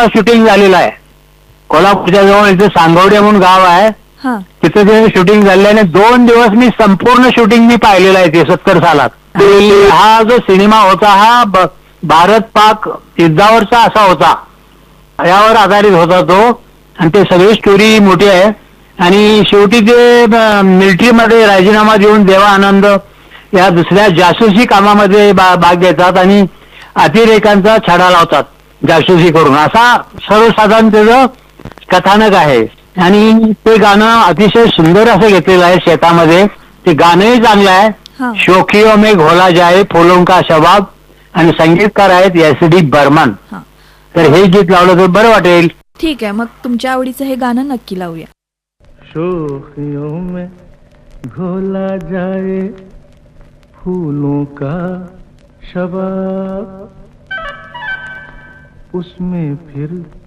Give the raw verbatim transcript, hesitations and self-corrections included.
Shooting झालेलं आहे. कोल्हापूरच्या जवळ इथे सांगवडे म्हणून गाव आहे, तिथे ते शूटिंग झालेलं आहे. दोन दिवस मी संपूर्ण शूटिंग मी पाहिलेलं आहे ते सत्तर सालात. हा जो सिनेमा होता हा भारत पाक युद्धावरचा असा होता, यावर आधारित होता तो. आणि ते सगळी स्टोरी मोठी आहे. आणि शेवटी ते मिलिटरीमध्ये राजीनामा देऊन देवा आनंद या दुसऱ्या जासूसी कामामध्ये भाग घेतात आणि अतिरेकांचा छडा लावतात जासूसी करून, असा सर्वसाधारण त्याचं कथानक आहे. आणि ते गाणं अतिशय सुंदर असं घेतलेलं आहे शेतामध्ये. ते गाणंही चांगलं आहे. शोखियों में घोला जाए फुलों का शबाब, आणि संगीतकार आहेत एस डी बर्मन. तर हे गीत लावलं तर बरं वाटेल. ठीक आहे, मग तुमच्या आवडीचं हे गाणं नक्की लावूया. शोखियों में घोला जाए फूलों का शबाब, उसमें फिर